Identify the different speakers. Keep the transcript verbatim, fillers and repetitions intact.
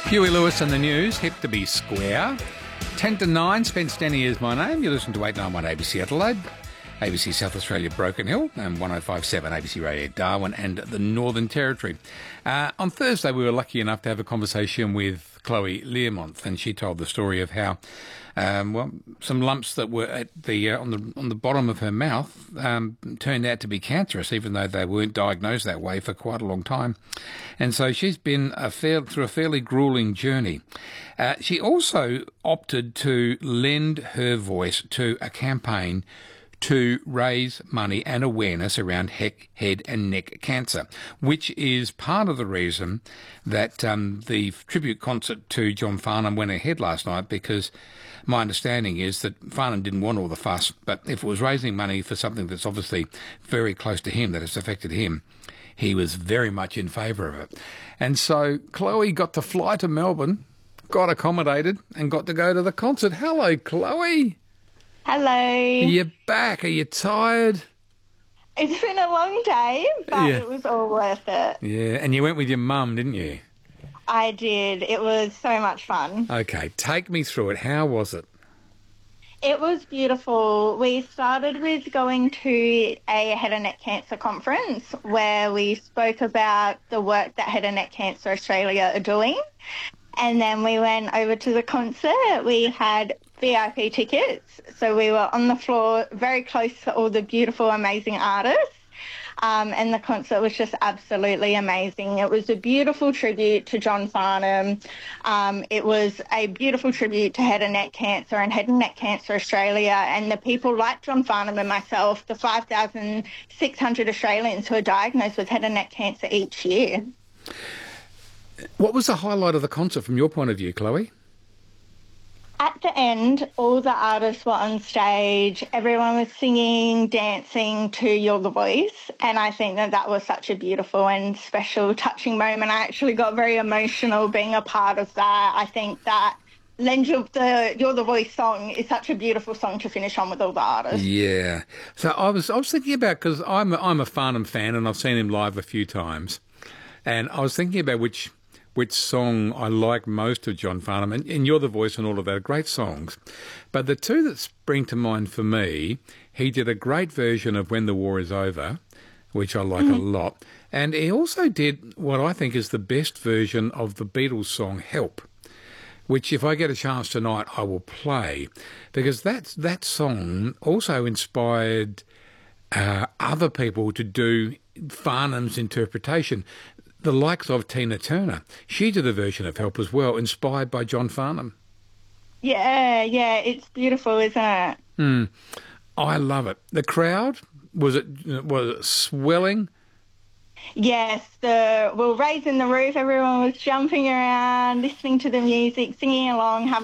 Speaker 1: Huey Lewis and the News, hip to be square. ten to nine, Spence Denny is my name. You listen to eight ninety-one A B C Adelaide, A B C South Australia Broken Hill, and one oh five point seven A B C Radio Darwin and the Northern Territory. Uh, on Thursday, we were lucky enough to have a conversation with Chloe Learmonth, and she told the story of how Um, well, some lumps that were at the uh, on the on the bottom of her mouth um, turned out to be cancerous, even though they weren't diagnosed that way for quite a long time. And so she's been a fair, through a fairly grueling journey. Uh, she also opted to lend her voice to a campaign to raise money and awareness around heck, head and neck cancer, which is part of the reason that um, the tribute concert to John Farnham went ahead last night, because my understanding is that Farnham didn't want all the fuss, but if it was raising money for something that's obviously very close to him, that has affected him, he was very much in favour of it. And so Chloe got to fly to Melbourne, got accommodated, and got to go to the concert. Hello, Chloe.
Speaker 2: Hello.
Speaker 1: You're back. Are you tired?
Speaker 2: It's been a long day, but
Speaker 1: Yeah.
Speaker 2: it was all worth it.
Speaker 1: Yeah, and you went with your mum, didn't you?
Speaker 2: I did. It was so much fun.
Speaker 1: Okay, take me through it. How was it?
Speaker 2: It was beautiful. We started with going to a head and neck cancer conference where we spoke about the work that Head and Neck Cancer Australia are doing. And then we went over to the concert. We had V I P tickets, so we were on the floor very close to all the beautiful, amazing artists. Um, and the concert was just absolutely amazing. It was a beautiful tribute to John Farnham. Um, it was a beautiful tribute to Head and Neck Cancer and Head and Neck Cancer Australia, and the people like John Farnham and myself, the five thousand six hundred Australians who are diagnosed with head and neck cancer each year.
Speaker 1: What was the highlight of the concert from your point of view, Chloe?
Speaker 2: At the end, all the artists were on stage. Everyone was singing, dancing to You're the Voice. And I think that that was such a beautiful and special, touching moment. I actually got very emotional being a part of that. I think that Lend Your, the You're the Voice song is such a beautiful song to finish on with all the artists.
Speaker 1: Yeah. So I was I was thinking about, because I'm, a- I'm a Farnham fan and I've seen him live a few times. And I was thinking about which... which song I like most of John Farnham, and, and You're the Voice and all of that are great songs. But the two that spring to mind for me, he did a great version of When the War Is Over, which I like mm-hmm. a lot. And he also did what I think is the best version of the Beatles song Help, which if I get a chance tonight, I will play, because that, that song also inspired uh, other people to do Farnham's interpretation. The likes of Tina Turner. She did a version of Help as well, inspired by John Farnham.
Speaker 2: Yeah, yeah, it's beautiful, isn't it?
Speaker 1: Mm, I love it. The crowd, was it was it swelling?
Speaker 2: Yes, the we were raising the roof. Everyone was jumping around, listening to the music, singing along, having